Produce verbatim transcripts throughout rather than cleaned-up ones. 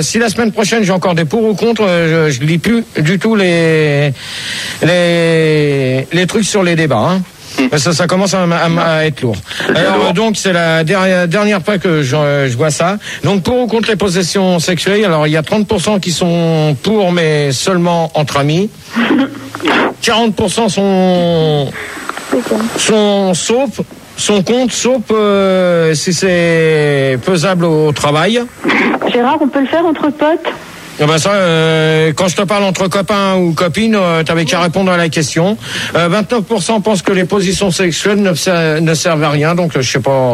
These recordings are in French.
Si la semaine prochaine j'ai encore des pour ou contre, je, je lis plus du tout les les les trucs sur les débats. Hein. Ça, ça commence à, à, à être lourd. Alors donc c'est la dernière, dernière fois que je, je vois ça. Donc pour ou contre les possessions sexuelles, alors il y a trente pour cent qui sont pour, mais seulement entre amis. quarante pour cent sont sont sauf, sont contre, sauf euh, si c'est faisable au travail. Gérard, on peut le faire entre potes? Ah ben ça, euh, quand je te parle entre copains ou copines, euh, t'avais qu'à répondre à la question. Euh, vingt-neuf pour cent pensent que les positions sexuelles ne, ser- ne servent à rien, donc je sais pas.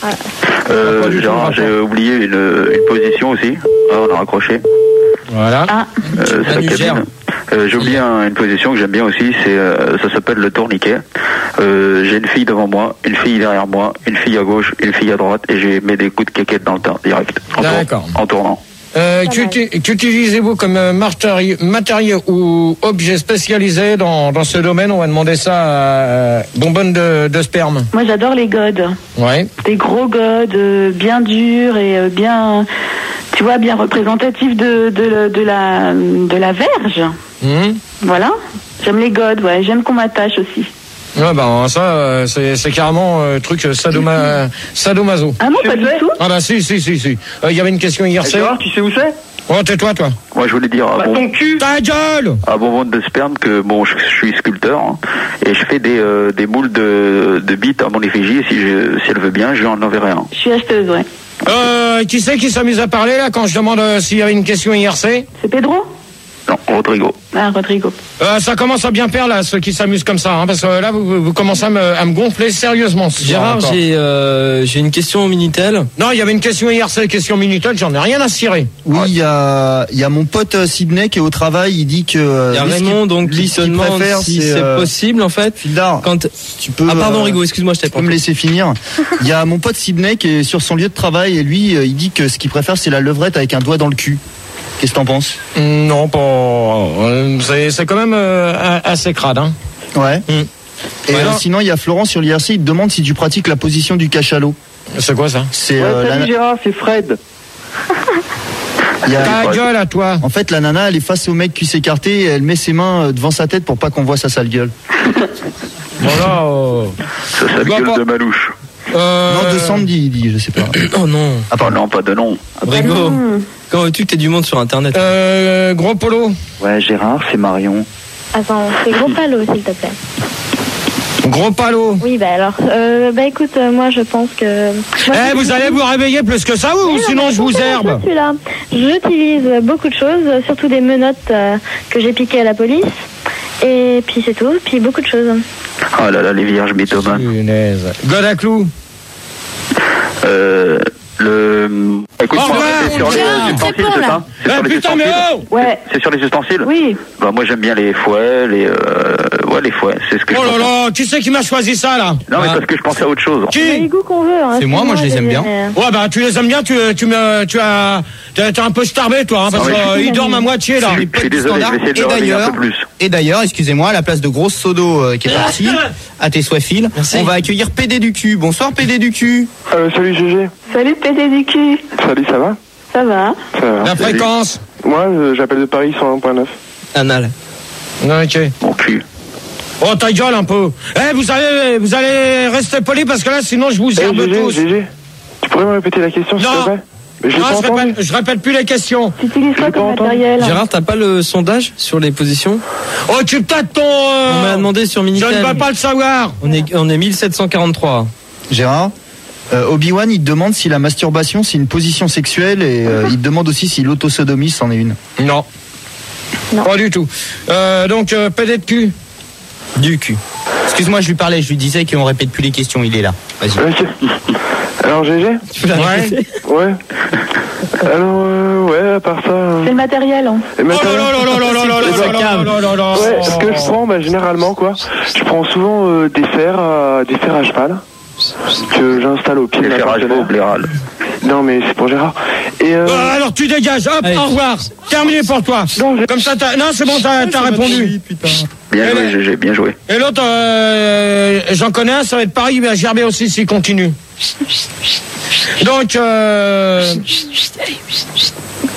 Euh, pas Gérard, j'ai oublié une, une position aussi. Ah, on a raccroché. Voilà. Ah. Euh, c'est la cabine. Euh, j'ai oublié un, une position que j'aime bien aussi, c'est euh, ça s'appelle le tourniquet. Euh, j'ai une fille devant moi, une fille derrière moi, une fille à gauche, une fille à droite, et j'ai mis des coups de quéquette dans le temps direct. En D'accord. Tour, en tournant. Euh, qu'utilisez-vous comme matériel, matériel ou objet spécialisé dans, dans ce domaine? On va demander ça à Bonbonne de, de sperme. Moi j'adore les godes. Ouais. Des gros godes euh, bien durs et euh, bien, tu vois, bien représentatifs de, de, de, la, de la verge. Mmh. Voilà. J'aime les godes, ouais. J'aime qu'on m'attache aussi. Ouais, ben ça, c'est, c'est carrément euh, truc sadoma, sadomaso. Ah non, pas du tout. Ah bah si, si, si, si. Il euh, y avait une question hier. C'est tu sais où c'est? Oh, tais-toi, toi. Moi, je voulais dire à, bah, bon, ton cul. Ta gueule à Bonbonne de sperme que bon, je, je suis sculpteur hein, et je fais des, euh, des moules de, de bites à mon effigie. Si, je, si elle veut bien, je lui en enverrai un. Je suis acheteuse, ouais. Euh, qui c'est qui s'amuse à parler là quand je demande euh, s'il y avait une question I R C? C'est Pedro? Non, Rodrigo. Ah, Rodrigo. Euh, ça commence à bien faire là, ceux qui s'amusent comme ça, hein, parce que là vous, vous commencez à me, à me gonfler sérieusement. Gérard, j'ai, euh, j'ai une question au Minitel. Non, il y avait une question I R C, question Minitel, j'en ai rien à cirer. Oui, il y a, il y a mon pote euh, Sidney qui est au travail, il dit que. Il y a Raymond donc qui se demande si c'est, c'est euh, possible en fait. Fildar, quand tu peux. Ah pardon euh, Rigo, excuse-moi, je t'ai pas. Tu peux me laisser finir. Il y a mon pote Sidney qui est sur son lieu de travail et lui, euh, il dit que ce qu'il préfère c'est la levrette avec un doigt dans le cul. Qu'est-ce que t'en penses? Non, pas. C'est, c'est quand même euh, assez crade, hein. Ouais. Mm. Et ouais, euh, sinon, il y a Florent sur l'I R C, il te demande si tu pratiques la position du cachalot. C'est quoi ça? C'est. Ouais, Euh, salut la... Gérard, c'est Fred. Il y a... Ta gueule à toi. En fait, la nana, elle est face au mec qui s'est écarté et elle met ses mains devant sa tête pour pas qu'on voit sa sale gueule. Voilà. Euh... Ça, sale gueule pas... de Malouche. Euh... Non, de Sandy, il dit, je sais pas. Oh non. Ah, pardon, non, pas de nom. Rigo. Quand veux-tu que t'aies du monde sur internet? Euh, gros polo. Ouais, Gérard, c'est Marion. Attends, c'est gros palo, s'il te plaît. Gros palo. Oui, bah alors, euh, bah écoute, euh, moi je pense que. Eh, hey, vous allez vous réveiller plus que ça ou sinon non, je vous herbe? Celui-là, j'utilise beaucoup de choses, surtout des menottes euh, que j'ai piquées à la police. Et puis c'est tout, puis beaucoup de choses. Oh là là, les vierges mythomanes. Punaise. God à clou. Euh. Le. Écoute, oh, moi, ouais, c'est sur les ustensiles, c'est ça? C'est sur les ustensiles. Ouais. C'est sur les ustensiles? Oui. Bah, moi, j'aime bien les fouets, les, euh, ouais, les fouets. C'est ce que oh je là là, qui c'est qui m'a choisi ça, là? Non, mais ah. parce que je pensais à autre chose. Qui? On a les goûts qu'on veut, hein. C'est, c'est moi, moi, je les aime bien. Ouais, bah, tu les aimes bien, tu, tu me, tu as, t'es un peu starbé, toi, hein, parce qu'ils dorment à moitié, là. Je suis désolé, je vais essayer de le réveiller un peu plus. Et d'ailleurs, excusez-moi, à la place de Grosse Sodo euh, qui est partie, à tes soins fil, on va accueillir P D du cul. Bonsoir P D du cul. Euh, salut G G. Salut P D du cul. Salut, ça va? Ça va. Ça va. La fréquence? Moi, euh, j'appelle de Paris cent un point neuf. Anal. Ok. Mon cul. Oh, ta gueule un peu. Eh, vous allez, vous allez rester poli parce que là, sinon, je vous herbe hey, tous. G G, tu pourrais me répéter la question, s'il te plaît? Mais non, je répète, je répète plus les questions. Tu utilises quoi comme matériel? Gérard, t'as pas le sondage sur les positions? Occupe-toi de ton... Euh... On m'a demandé sur Minitel. Je ne veux pas le savoir. On est, on est mille sept cent quarante-trois. Gérard, euh, Obi-Wan, il te demande si la masturbation, c'est une position sexuelle et euh, il te demande aussi si l'autosodomie, c'en est une. Non. Non. Pas du tout. Euh, donc, euh, P D de cul. Du cul. Excuse-moi, je lui parlais, je lui disais qu'on répète plus les questions, il est là. Vas-y. Ok. Alors G G? Ouais. Ouais. Alors, euh, ouais, à part ça... Euh... C'est le matériel, hein. Le matériel. Oh là là là là là là là là là. Ouais, ce que je prends, bah, généralement, quoi, je prends souvent euh, des fers, euh, des fers à cheval, que j'installe au pied de la partenaire. Non, mais c'est pour Gérard. Et euh... Euh, alors tu dégages, hop, allez. Au revoir. Terminé pour toi. Non, comme ça, t'as... non, c'est bon, t'as, t'as répondu. Putain. Bien joué, G G, bien joué. Et l'autre, euh, j'en connais un, ça va être pareil, il va gerber aussi s'il continue. Donc, euh...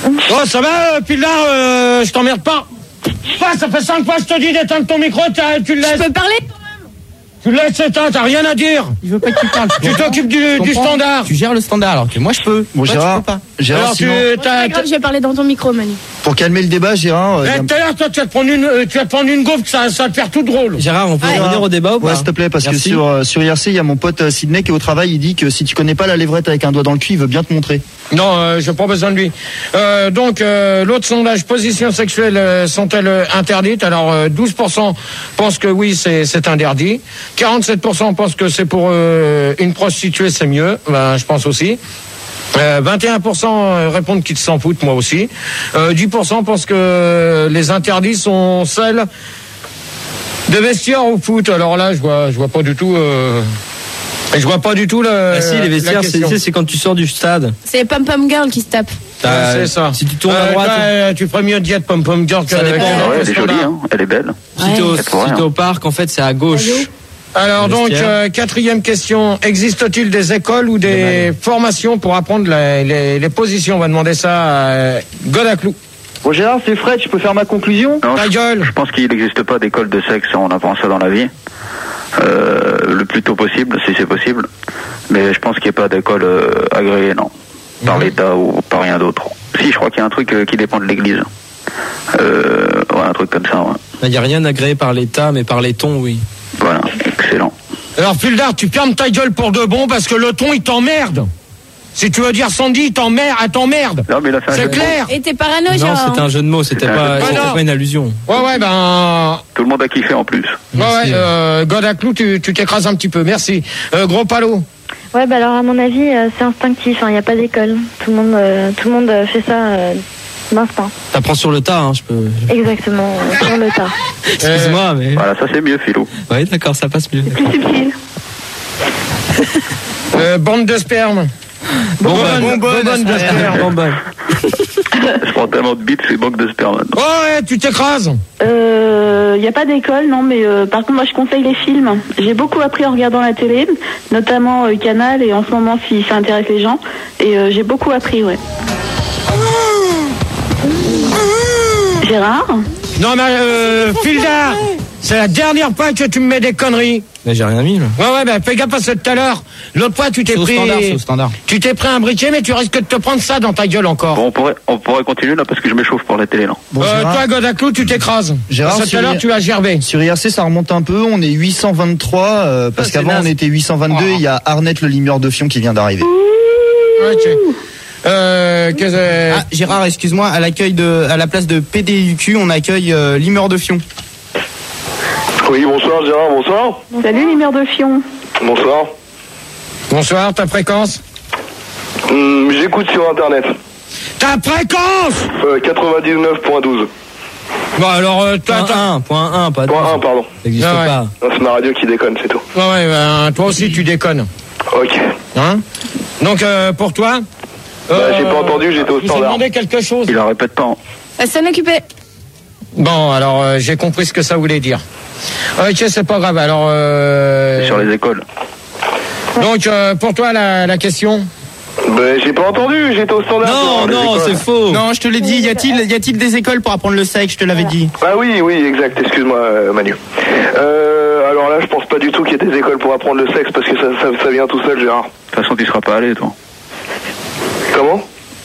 Oh, ça va, euh, Pilar, euh, je t'emmerde pas. Pas, ça fait cinq fois que je te dis d'éteindre ton micro, tu le laisses. Je peux parler? Tu le laisses éteindre, t'as rien à dire. Il veut pas que tu parles. Tu t'occupes du, du standard. Tu gères le standard, alors que moi je peux. Bon, Toi, Gérard, tu peux pas. Gérard, Alors, sinon, tu, Bon, c'est pas grave, je vais parler dans ton micro, Manu. pour calmer le débat, Gérard. euh, y a- Eh, tout à l'heure, toi, tu vas te prendre une, euh, tu vas te prendre une gaufre, ça, ça va te faire tout drôle. Gérard, on peut Ouais. revenir au débat ou pas? Ouais, s'il te plaît, parce Merci. que sur, euh, sur I R C, il y a mon pote euh, Sidney qui est au travail, il dit que si tu connais pas la levrette avec un doigt dans le cul, il veut bien te montrer. Non, euh, j'ai pas besoin de lui. Euh, donc, euh, l'autre sondage, positions sexuelles euh, sont-elles euh, interdites? Alors, euh, douze pour cent pensent que oui, c'est, c'est interdit. quarante-sept pour cent pensent que c'est pour euh, une prostituée, c'est mieux. Ben, je pense aussi. Euh, vingt et un pour cent répondent qu'ils s'en foutent, moi aussi. Euh, dix pour cent pensent que les interdits sont celles de vestiaire au foot. Alors là, je vois, je vois pas du tout. Euh, je vois pas du tout le. Ah si, les vestiaires, la c'est, question. tu sais, c'est quand tu sors du stade. C'est les pom-pom girls qui se tapent. Ouais, c'est ça. Si tu tournes à Euh, droite, bah, euh, tu ferais mieux de dire pom pom girl que. Ça dépend. que- Ah ouais, que elle est standard. jolie, hein. Elle est belle. si t'es au, C'est pour si rien. t'es au parc, en fait, c'est à gauche. Alors Le donc, vestiaire. euh, quatrième question, existe-t-il des écoles ou des formations pour apprendre les, les, les positions? On va demander ça à euh, Godaclou. Bon, Gérard, c'est Fred, je peux faire ma conclusion? Non, Ta je, gueule. je pense qu'il n'existe pas d'école de sexe, on apprend ça dans la vie. Euh, le plus tôt possible, si c'est possible. Mais je pense qu'il n'y a pas d'école euh, agréée, non. Par Mhm. l'État ou par rien d'autre. Si, je crois qu'il y a un truc euh, qui dépend de l'Église. Euh, ouais, un truc comme ça, ouais. Il n'y a rien agréé par l'État, mais par les tons, oui. Voilà, excellent. Alors Fuldar, tu fermes ta gueule pour de bon parce que le ton il t'emmerde. Si tu veux dire Sandy, il t'emmerde, elle t'emmerde. Non, mais il a fait un jeu C'est de mots. clair. Et t'es parano, Non, Gérard. c'était un jeu de mots, c'était Ah, pas, non. c'était pas une allusion. Ouais ouais ben. Tout le monde a kiffé en plus. Ouais Merci. ouais. Euh, Godaclou, tu, tu t'écrases un petit peu. Merci. Euh, gros palo. Ouais, bah alors à mon avis, euh, c'est instinctif. Il n'y a pas d'école. Tout le monde, euh, tout le monde euh, fait ça euh, d'instinct. T'apprends sur le tas, hein, je peux. Exactement, euh, sur le tas. Excuse-moi, mais. Voilà, ça c'est mieux, Philou. Oui, d'accord, ça passe mieux. Plus subtil. Euh, bande de sperme. Bonbonne, bonbonne, bonbonne de sperme. bonbonne. Je prends tellement de bites, c'est manque de sperme maintenant. Oh ouais, tu t'écrases. Il n'y a pas d'école, non, mais euh, par contre, moi, je conseille les films. J'ai beaucoup appris en regardant la télé, notamment euh, Canal, et en ce moment, si ça intéresse les gens. Et euh, j'ai beaucoup appris, ouais. Gérard? Non mais euh, Fuldar, c'est la dernière fois que tu me mets des conneries. Mais j'ai rien mis, là. Ouais ouais, bah fais gaffe parce que tout à l'heure, l'autre fois tu t'es C'est au pris, standard, c'est au standard. tu t'es pris un briquet, mais tu risques de te prendre ça dans ta gueule encore. Bon, on pourrait, on pourrait continuer là parce que je m'échauffe pour la télé là. Bon, euh, Gérard, toi Godaclou, tu t'écrases. Gérard, Parce que tout à sur- l'heure tu as gerbé. sur I R C, ça remonte un peu. On est huit cent vingt-trois, euh, parce Ah, c'est qu'avant naze. on était huit cent vingt-deux. et Il y a Arnett le limeur de Fion qui vient d'arriver. Ok. Euh, qu'est-ce que- Ah, Gérard, excuse-moi, à l'accueil de, à la place de P D U Q, on accueille euh, Limeur de Fion. Oui, bonsoir Gérard, bonsoir. Salut, les mères de Fion. Bonsoir. Bonsoir, ta fréquence. Hum, J'écoute sur internet. Ta fréquence. Euh, quatre-vingt-dix-neuf point douze. Bon alors, euh, toi, Point toi- un, point un, pas deux. Point un, pardon. Ça n'existe Ah ouais. pas. Non, c'est ma radio qui déconne, c'est tout. ouais, ouais, ben, toi aussi tu déconnes. Ok. Hein. Donc euh, pour toi. Bah, j'ai pas entendu, j'étais au Je vous ai standard. demandé quelque chose. Il en répète pas. hein. La scène occupée. Bon, alors euh, j'ai compris ce que ça voulait dire. Ok, c'est pas grave. Alors, euh, C'est sur les écoles. donc euh, pour toi la, la question. Bah, j'ai pas entendu, j'étais au standard. Non, sur les non, écoles. c'est faux. Non, je te l'ai dit, y a-t-il, y a-t-il des écoles pour apprendre le sexe? Je te l'avais dit. Ah oui, oui, exact, excuse-moi euh, Manu. Euh, alors là, je pense pas du tout qu'il y ait des écoles pour apprendre le sexe parce que ça, ça, ça vient tout seul, Gérard. De toute façon, tu seras pas allé, toi. Comment?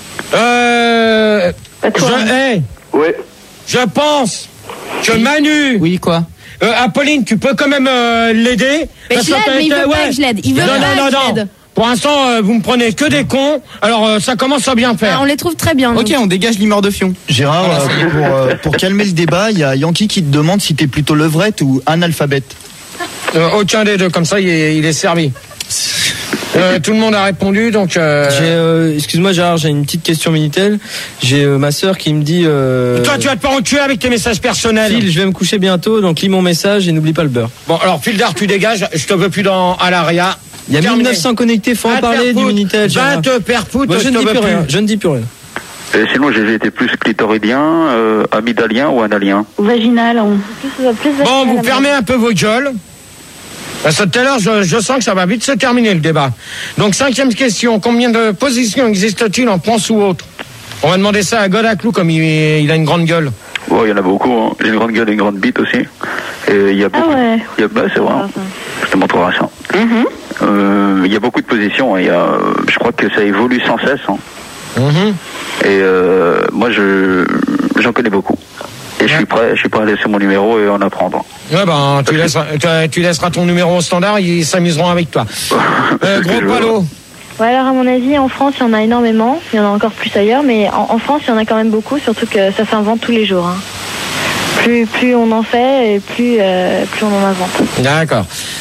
Euh, Pas toi. je, hey, Ouais. je pense que Manu, Oui, quoi? euh, Apolline, tu peux quand même euh, l'aider. Mais Parce je l'aide, que, mais il euh, veut pas ouais. que je l'aide. Il veut non, pas non, que non, je non. l'aide. Pour l'instant, euh, vous me prenez que des cons. Alors euh, ça commence à bien Ah, faire. on les trouve très bien. nous. Ok, on dégage Limeur de Fion. Gérard, euh, pour, euh, pour calmer le débat, il y a Yankee qui te demande si t'es plutôt levrette ou analphabète. Euh, aucun des deux, comme ça il est, il est servi. Euh, tout le monde a répondu, donc. Euh... J'ai, euh, excuse-moi Gérard, j'ai une petite question Minitel. J'ai euh, ma sœur qui me dit. Euh, Toi, tu vas te pas enculer avec tes messages personnels. Phil, je vais me coucher bientôt, donc lis mon message et n'oublie pas le beurre. Bon, alors Fildar, tu dégages. Je te veux plus dans à l'Aria. Il y a Terminé. mille neuf cents connectés, faut en Va te parler faire du foutre. Minitel. Va Gérard. te faire foutre, Moi, je je ne te dis veux plus plus. rien. Je ne dis plus rien. Et sinon, j'ai été plus clitoridien, euh, amygdalien ou analien. Vaginal. on- Plus, plus Bon, vaginal, vous à fermez un peu vos gueules. Parce que tout à l'heure, je, je sens que ça va vite se terminer le débat. Donc, cinquième question. Combien de positions existe-t-il en France ou autre? On va demander ça à Godaclou, comme il, il a une grande gueule. Ouais, il y en a beaucoup. Hein. J'ai une grande gueule et une grande bite aussi. Et il y a beaucoup. Ah ouais. Il y a, bah, c'est vrai. Hein. Je te montrerai ça. Mm-hmm. Euh, il y a beaucoup de positions. Il y a, je crois que ça évolue sans cesse. Hein. Mm-hmm. Et euh, moi, je, j'en connais beaucoup. Et ouais. je suis prêt, je suis prêt à laisser mon numéro et en apprendre. Ouais, ben, tu laisseras, tu, tu laisseras ton numéro au standard, ils s'amuseront avec toi. euh, gros Palo. Ouais, alors à mon avis, en France, il y en a énormément. Il y en a encore plus ailleurs, mais en, en France, il y en a quand même beaucoup, surtout que ça s'invente tous les jours. Hein. Plus, plus on en fait, et plus, euh, plus on en invente. D'accord.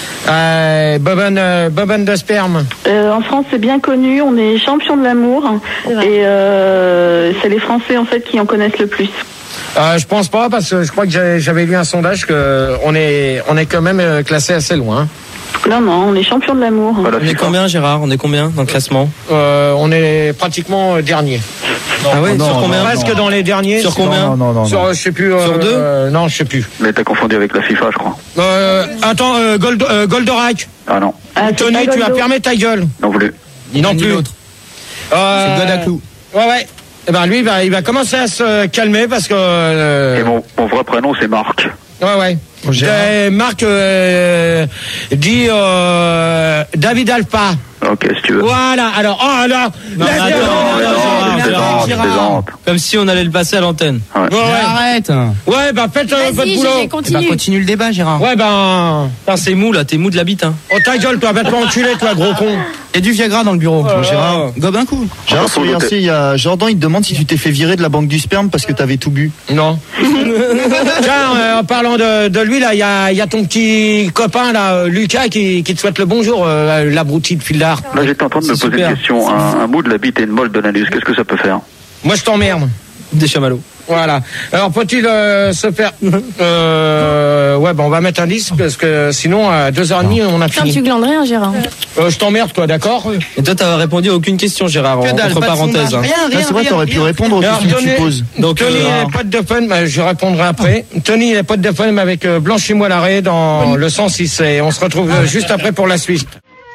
Euh, Bobonne, euh, Bobonne de sperme. Euh, en France, c'est bien connu. On est champion de l'amour, et euh, c'est les Français en fait qui en connaissent le plus. Euh, je pense pas, parce que je crois que j'avais, j'avais lu un sondage que on est, on est quand même classé assez loin. Non, non, on est champion de l'amour. Voilà, on est combien, Gérard? On est combien dans le classement? euh, On est pratiquement dernier. Non, ah ouais, non, sur combien? Presque non. dans les derniers. Sur combien? Non, non, non. Sur, je sais plus. Euh, sur deux euh, Non, je sais plus. Mais t'as confondu avec la FIFA, je crois. Euh, attends, euh, Gold, euh, Goldorak. Ah non. Ah, Tony, tu vas fermer ta gueule. Non plus. Ni non plus. L'autre. Euh, c'est Godaclou. Ouais, ouais. Eh ben lui, il va, il va commencer à se calmer parce que. Euh, Et mon, mon vrai prénom, c'est Marc. Ouais, ouais. Euh, Marc euh, dit euh, David Alpha. Ok, si tu veux. Voilà, alors, oh là, non, la attends, attends, attends, comme si on allait le passer à l'antenne. Ouais. Ouais, ouais. Arrête. Ouais, bah faites euh, votre boulot. Continue. Bah, continue le débat, Gérard. Ouais, ben. Putain, c'est mou là, t'es mou de la bite. Hein. Oh ta gueule, toi, va te enculer, toi, gros con. Il y a du Viagra dans le bureau. Oh, Gérard, gobe un coup. Gérard, sur I R C, il y a Jordan, il te demande si tu t'es fait virer de la banque du sperme parce que t'avais tout bu. Non. Tiens, euh, en parlant de, de lui, là, il y a, y a ton petit copain, là, Lucas, qui, qui te souhaite le bonjour, euh, l'abruti de fil d'art. Là, j'étais en train de me poser super. une question. Un, un bout de la bite et une molle de l'anus, qu'est-ce que ça peut faire? Moi, je t'emmerde. Des chamallows. Voilà. Alors, peut-il euh, se faire... Euh, ouais, ben, on va mettre un disque, parce que sinon, à deux heures trente, on a Putain, fini. tu glandes rien, Gérard. Euh, je t'emmerde, toi, d'accord? Et toi, t'as répondu à aucune question, Gérard, Que dalle, entre pas de parenthèses. sondage, Hein. rien, rien, Là, c'est vrai, rien, t'aurais pu rien. répondre aux Alors, questions que tu Tony, poses. Donc, Tony, euh, il est pote de fun, bah, je répondrai après. Tony, il est pote de fun avec euh, Blanchis-moi l'arrêt dans le cent six. Et on se retrouve euh, juste après pour la suite.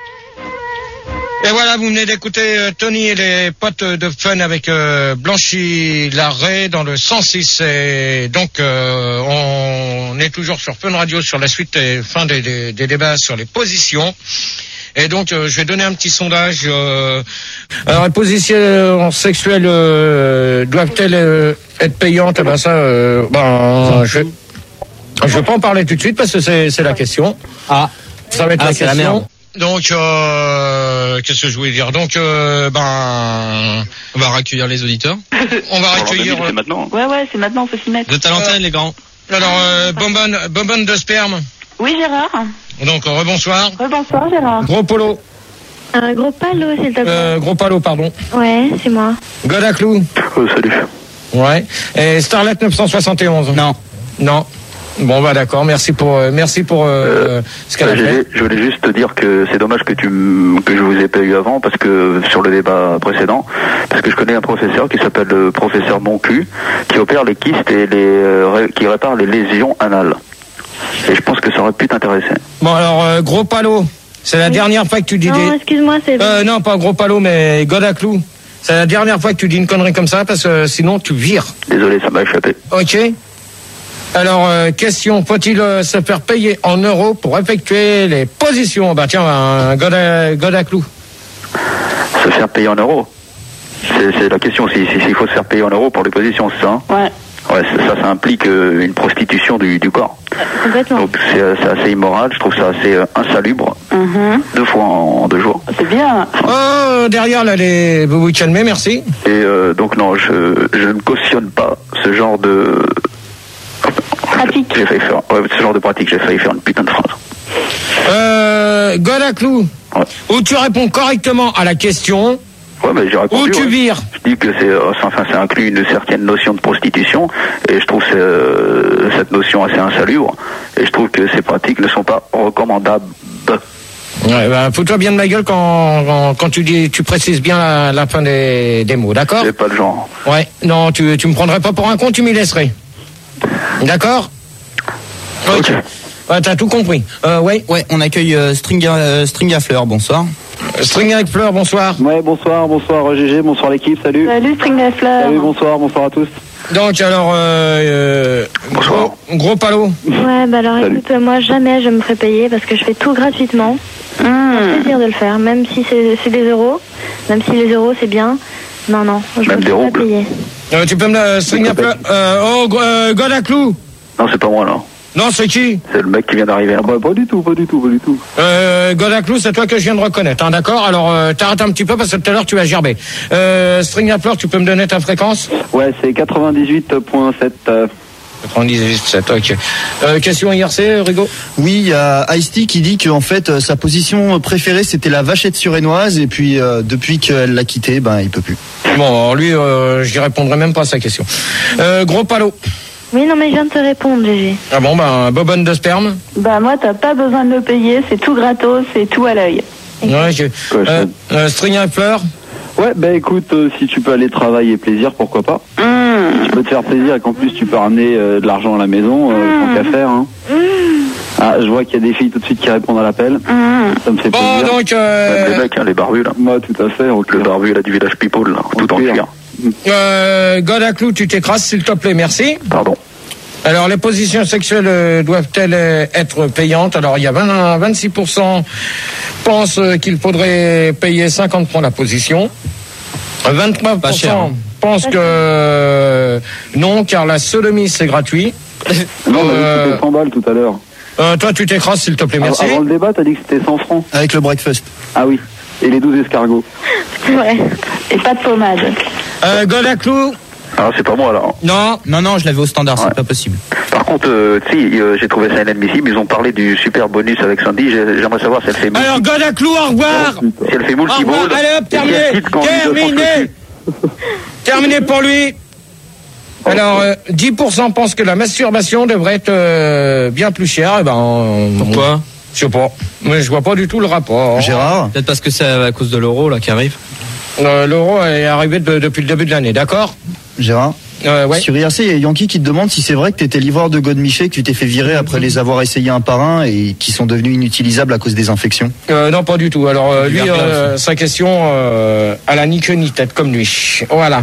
Et voilà, vous venez d'écouter euh, Tony et les potes de fun avec euh, Blanchis l'arrêt dans le cent six. Et donc, euh, on est toujours sur Fun Radio sur la suite et fin des, des, des débats sur les positions. Et donc, euh, je vais donner un petit sondage. Euh, alors, les positions sexuelles euh, doivent-elles euh, être payantes? Eh ben ça, euh, ben, je je vais pas en parler tout de suite parce que c'est c'est la question. Ah, ça va être ah, la c'est question. la merde. Donc, euh, qu'est-ce que je voulais dire? Donc, euh, ben, on va recueillir les auditeurs. On va recueillir. C'est maintenant. Ouais, ouais, c'est maintenant, faut s'y mettre. De ta l'antenne, les grands. Alors, euh, bonbonne, bonbonne de sperme. Oui, Gérard. Donc, euh, rebonsoir. Rebonsoir, Gérard. Gros polo. Un gros palo, s'il te plaît. Euh, gros palo, pardon. Ouais, c'est moi. Godaclou. Oh, salut. Ouais. Et Starlet neuf cent soixante et onze. Non. Non. Bon, bah d'accord. Merci pour, euh, merci pour euh, Euh, ce qu'elle a je, fait. voulais, je voulais juste te dire que c'est dommage que tu m- que je vous ai pas eu avant parce que sur le débat précédent, parce que je connais un professeur qui s'appelle le professeur Moncu qui opère les kystes et les euh, ré- qui répare les lésions anales. Et je pense que ça aurait pu t'intéresser. Bon, alors, euh, gros palo. C'est la Oui. dernière fois que tu dis Non, des... excuse-moi, c'est... Euh, non, pas gros palo, mais Godaclou. C'est la dernière fois que tu dis une connerie comme ça parce que sinon tu vires. Désolé, ça m'a échappé. Ok. Alors, euh, question, faut-il euh, se faire payer en euros pour effectuer les positions? Bah tiens, un Goda- Godaclou. Se faire payer en euros. C'est, c'est la question, s'il si, si, s'il faut se faire payer en euros pour les positions, c'est ça, hein? Ouais. Ouais, c'est- ça, ça implique euh, une prostitution du, du corps. Complètement. Donc c'est, euh, c'est assez immoral, je trouve ça assez euh, insalubre. Mhm. Deux fois en, en deux jours. C'est bien. Oh, derrière, là, les... vous vous calmez, merci. Et euh, donc non, je, je ne cautionne pas ce genre de... Pratique. J'ai failli faire... Ouais, ce genre de pratique, j'ai failli faire une putain de phrase. Euh, Godaclou. Ouais. Où tu réponds correctement à la question, Ouais, mais j'ai répondu. où tu ouais. vires. Je dis que c'est, euh, enfin, ça inclut une certaine notion de prostitution, et je trouve c'est, euh, cette notion assez insalubre, et je trouve que ces pratiques ne sont pas recommandables. Ouais, bah, fous-toi bien de ma gueule quand, quand, quand tu dis, tu précises bien la, la fin des, des mots, d'accord? C'est pas le genre. Ouais, non, tu, tu me prendrais pas pour un con, tu m'y laisserais. D'accord? Ok. Ouais, t'as tout compris. Euh, ouais. Ouais, on accueille euh, String, à, euh, String à Fleurs, bonsoir. String avec fleurs, bonsoir. Ouais, bonsoir, bonsoir G G, bonsoir l'équipe, salut. Salut String avec fleurs. Salut, bonsoir, bonsoir à tous. Donc alors, euh, euh, gros, gros palot. Ouais, bah alors Salut. écoute, moi jamais je me ferai payer parce que je fais tout gratuitement. Mmh. C'est plaisir de le faire, même si c'est, c'est des euros, même si les euros c'est bien. Non, non, je même me fais pas payer. Euh, tu peux me la string à fleurs. Euh, oh, euh, God à clou. Non, c'est pas moi là. Non, c'est qui? C'est le mec qui vient d'arriver. Ah bah, pas du tout, pas du tout, pas du tout. Euh, Godaclou, c'est toi que je viens de reconnaître, hein, d'accord? Alors, euh, t'arrêtes un petit peu parce que tout à l'heure tu as gerbé. Euh, String à fleurs, tu peux me donner ta fréquence? Ouais, c'est quatre-vingt-dix-huit virgule sept. quatre-vingt-dix-huit virgule sept, ok. Euh, question I R C, Rigo? Oui, il y a Ice-T qui dit qu'en fait, sa position préférée, c'était la vachette surénoise, et puis, euh, depuis qu'elle l'a quitté, ben, il peut plus. Bon, alors lui, euh, j'y répondrai même pas à sa question. Euh, gros palot. Oui, non, mais je viens de te répondre, G G. Ah bon, ben, bobonne de sperme? Bah, moi, t'as pas besoin de le payer, c'est tout gratos, c'est tout à l'œil. Ouais, je... euh, euh, string à fleurs? Ouais, bah écoute, euh, si tu peux aller travailler plaisir, pourquoi pas. Mmh. Tu peux te faire plaisir et qu'en plus tu peux ramener euh, de l'argent à la maison, euh, mmh. tant qu'à faire. Hein. Mmh. Ah, je vois qu'il y a des filles tout de suite qui répondent à l'appel. Mmh. Ça me fait bon, plaisir. Bon, donc... Euh... Même les mecs, hein, les barbus là. Moi, tout à fait. Okay. Le barbu là, du village People, là, tout en cuir. Euh, Godaclou, tu t'écrases, s'il te plaît, merci. Pardon. Alors, les positions sexuelles euh, doivent-elles euh, être payantes? Alors, il y a vingt, vingt-six pour cent pensent euh, qu'il faudrait payer cinquante francs la position. vingt-trois pour cent cher, hein. pensent que euh, non, car la sodomie, c'est gratuit. Non, euh, c'était cent balles tout à l'heure. Euh, toi, tu t'écrases, s'il te plaît, merci. Avant le débat, t'as dit que c'était cent francs. Avec le breakfast. Ah oui. Et les douze escargots. C'est vrai. Et pas de pommade. Euh, Godaclou. Ah, c'est pas moi là. Non, non, non, je l'avais au standard, ouais. C'est pas possible. Par contre, euh, si, euh, j'ai trouvé ça inadmissible. Ils ont parlé du super bonus avec Sandy. J'aimerais savoir si elle fait moule. Alors, Godaclou, au revoir. Si elle fait moule qui vaut. Allez hop, terminé. Terminé. Terminé pour lui. Alors, euh, dix pour cent pensent que la masturbation devrait être euh, bien plus chère. Eh ben, on, pourquoi on, je sais pas. Mais je vois pas du tout le rapport. Gérard? Peut-être parce que c'est à cause de l'euro là qui arrive. Euh, L'euro est arrivé de, depuis le début de l'année, d'accord? Gérard? Euh, ouais. Sur I R C, il y a Yankee qui te demande si c'est vrai que tu étais livreur de Godemiché, que tu t'es fait virer après les avoir essayés un par un et qui sont devenus inutilisables à cause des infections. Euh, non, pas du tout. Alors euh, lui, euh, sa question, euh, à la ni queue ni tête, comme lui. Voilà.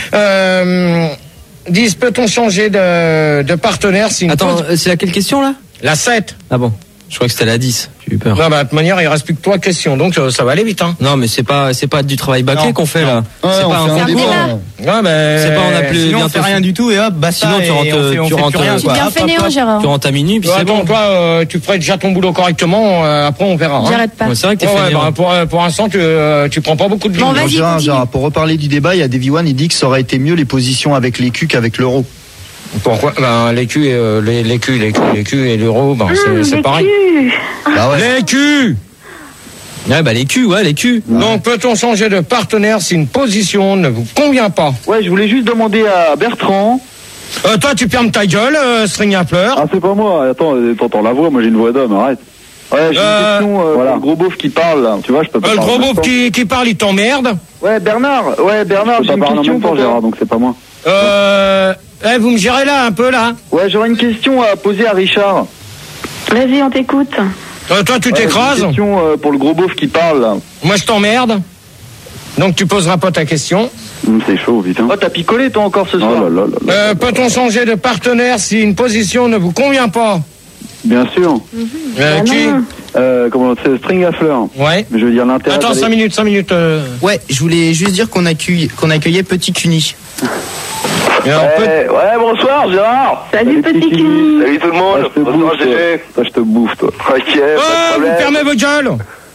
Euh, disent, peut-on changer de, de partenaire si une Attends, pause... c'est laquelle question là? La sept. Ah bon, je crois que c'était la dix. J'ai eu peur. Non, bah, de toute manière, il reste plus que trois questions, donc euh, ça va aller vite, hein. Non, mais c'est pas, c'est pas du travail bâclé qu'on fait là. Ouais, c'est pas un concours. Ouais, mais c'est pas on a plus. Sinon on fait rien du tout et hop, bah sinon tu rentres, on fait, on tu fait rentres, plus rien. Tu bien fait néant, Gérard. tu rentres à minuit puis ouais, c'est attends, bon. toi, euh, tu ferais déjà ton boulot correctement. Euh, après, on verra. Hein. J'arrête pas. Ouais, c'est vrai que t'es Ouais, ouais, fainéant. bah, pour euh, pour l'instant, tu euh, tu prends pas beaucoup de Bon, billes. vas-y, Gérard, continue. Gérard, pour reparler du débat, il y a Davy One, il dit que ça aurait été mieux les positions avec l'écu qu'avec l'euro. Pourquoi? Ben, l'écu, euh, les l'écu, l'écu, l'écu et l'euro, ben, c'est, Mmh, c'est les pareil. culs. Bah ouais. L'écu. Ouais, bah les culs, ouais, les culs. Donc, peut-on changer de partenaire si une position ne vous convient pas? Ouais, je voulais juste demander à Bertrand. Euh, toi, tu fermes ta gueule, euh, string à fleurs. Ah, c'est pas moi. Attends, euh, t'entends la voix. Moi, j'ai une voix d'homme. Arrête. Ouais, j'ai Euh, une question. Euh, voilà. Le gros beauf qui parle. Là. Tu vois, je peux pas Euh, le parler gros en même beauf temps. qui, qui parle, il t'emmerde. Ouais, Bernard. Ouais, Bernard, j'ai une question pour toi, Gérard, donc c'est pas moi. Euh, eh, vous me gérez là, un peu, là. Ouais, j'aurais une question à poser à Richard. Vas-y, on t'écoute. Euh, toi, tu Ouais, t'écrases. j'ai une question euh, pour le gros beauf qui parle. Là. Moi, je t'emmerde. Donc, tu poseras pas ta question. Hum, c'est chaud, putain. Oh, t'as picolé, toi, encore ce soir. Oh là là là là. Euh, peut-on changer de partenaire si une position ne vous convient pas? Bien sûr. Euh, qui? Euh, comment c'est String à fleurs. Ouais. Je veux dire l'intérêt. Attends, d'aller- cinq minutes, cinq minutes. Euh... Ouais, je voulais juste dire qu'on accueille, qu'on accueillait Petit Cuny. Alors, Ouais, peut- ouais, bonsoir Gérard. Salut, petit cul. Salut tout le monde. Ah, je te Bonsoir bouffe, toi. G G. Toi, je te bouffe, toi. Ok, pas de Euh, vous problème. fermez votre gueule.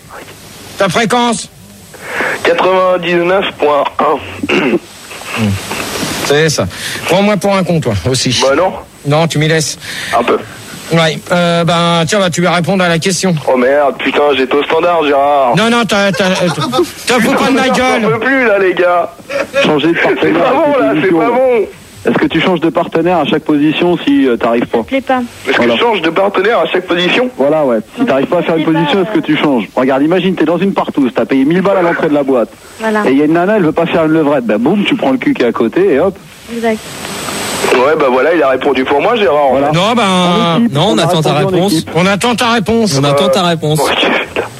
Ta fréquence? quatre-vingt-dix-neuf virgule un. C'est ça. Prends-moi pour un con, toi, aussi. Bah non, Non, tu m'y laisses. un peu. Ouais. Euh, ben, tiens, bah, tu vas répondre à la question. Oh merde, putain, j'étais au standard Gérard. Non, non, t'as, t'as, t'as, t'as fous pas de ma J'en gueule. peux plus là les gars. Changer de C'est partenaire. pas à bon chaque là, c'est position. pas bon. Est-ce que tu changes de partenaire à chaque position si euh, t'arrives pas? Ça te plaît pas. Est-ce que Voilà. je change de partenaire à chaque position? Voilà, ouais. Si t'arrives pas à faire une c'est pas, position, est-ce que euh, tu changes? Regarde, imagine, t'es dans une partouze, t'as payé mille balles à l'entrée de la boîte. Voilà. Et il y a une nana, elle veut pas faire une levrette. Bah boum, tu prends le cul qui est à côté et hop. Exact. Ouais, bah voilà, il a répondu pour moi Gérard. Voilà. Non, ben, En équipe, non, on a attend ta répondu en réponse. équipe. on attend ta réponse. On attend ta réponse. Ok.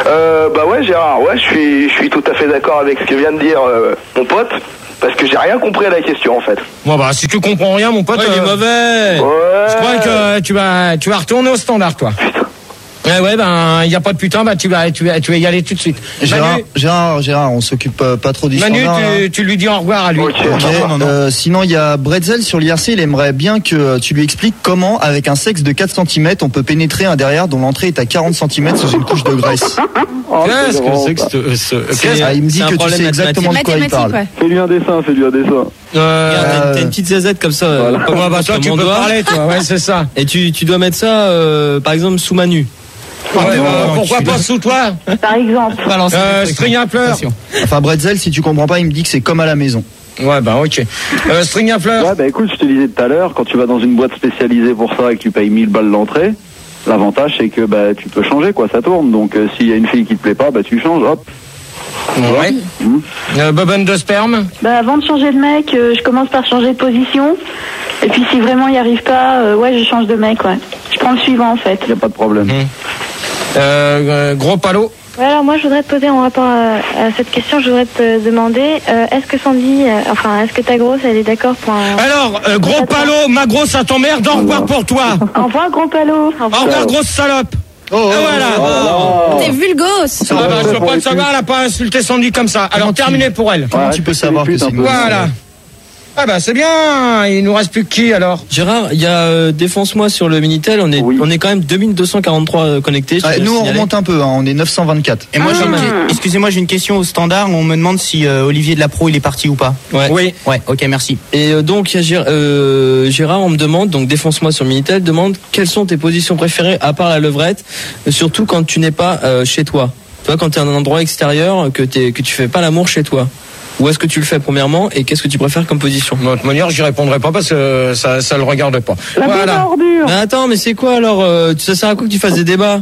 Euh, bah ouais, Gérard, ouais, je suis, je suis tout à fait d'accord avec ce que vient de dire euh, mon pote, parce que j'ai rien compris à la question en fait. Bon bah si tu comprends rien, mon pote, Ouais, il est euh, mauvais. Ouais. je crois que tu vas, tu vas retourner au standard, toi. Ouais, ouais, ben, il y a pas de putain, bah tu vas, tu vas, tu vas y aller tout de suite. Gérard, Manu, Gérard, Gérard, on s'occupe euh, pas trop du Manu, standard. hein. tu, tu lui dis au revoir à lui. Ok. Ok, Non, non. euh, sinon il y a Bretzel sur l'I R C, il aimerait bien que euh, tu lui expliques comment, avec un sexe de quatre centimètres, on peut pénétrer un derrière dont l'entrée est à quarante centimètres sous une couche de graisse. Oh, Qu'est-ce que drôle, c'est que ça. ce, ce- C'est- qu'est-ce- Ah, il me dit c'est un que tu problème sais exactement de quoi il Mathématique, parle. ouais. Fais-lui un dessin, fais-lui un dessin. Euh, Regarde, t'as une- t'as une petite zazette comme ça. euh, pas ouais, bah, comme toi, tu mon peux doigt. parler, toi, ouais, c'est ça. Et tu, tu dois mettre ça, euh, par exemple, sous Manu. Ouais, bah, pourquoi pas sous toi? Par exemple. Euh, string à fleurs. Enfin Bretzel, si tu comprends pas, il me dit que c'est comme à la maison. Ouais, bah, ok. Euh, string à fleurs. Ouais, bah écoute, je te disais tout à l'heure, quand tu vas dans une boîte spécialisée pour ça et que tu payes mille balles l'entrée, l'avantage c'est que bah tu peux changer quoi, ça tourne. Donc euh, s'il y a une fille qui te plaît pas, bah tu changes, hop. Ouais. Mmh. Euh, bobonne de sperme. Bah, avant de changer de mec, euh, je commence par changer de position. Et puis si vraiment il n'y arrive pas, euh, ouais, je change de mec, ouais. Je prends le suivant en fait. Y a pas de problème. Euh, euh, gros palot. Ouais, alors moi je voudrais te poser en rapport à, à cette question, je voudrais te demander, euh, est-ce que Sandy, euh, enfin est-ce que ta grosse elle est d'accord pour un... Alors, euh, gros palot, ma grosse à t'emmerde, au revoir pour toi. Au revoir, gros palot. Au revoir, grosse salope. Oh, oh, Et voilà. Oh. T'es vulgos. Ah bah, je veux pas le savoir, elle a pas insulté Sandy comme ça. Alors, terminé pour elle. Comment Ouais, tu peux c'est savoir les que c'est putes, une un peu. Voilà. Ah bah c'est bien, il nous reste plus que qui alors? Gérard, il y a euh, défonce-moi sur le Minitel, on est, Oui. on est quand même deux mille deux cent quarante-trois euh, connectés. je Ouais, tiens à nous le on signaler. remonte un peu, hein, on est neuf cent vingt-quatre. Et moi, j'ai une Ah. que- excusez-moi, j'ai une question au standard. On me demande si euh, Olivier de la Pro il est parti ou pas. Ouais. Oui. Ouais, ok, merci. Et euh, donc, il y a Gér- euh, Gérard, on me demande, donc défonce-moi sur Minitel, demande quelles sont tes positions préférées à part la levrette, euh, surtout quand tu n'es pas euh, chez toi. Tu vois, quand tu es à un endroit extérieur, que, t'es, que tu fais pas l'amour chez toi. Où est-ce que tu le fais premièrement et qu'est-ce que tu préfères comme position? De toute manière, j'y répondrai pas parce que ça, ça le regarde pas. La bonne ordure. Mais attends, mais c'est quoi alors euh, Ça sert à quoi que tu fasses des débats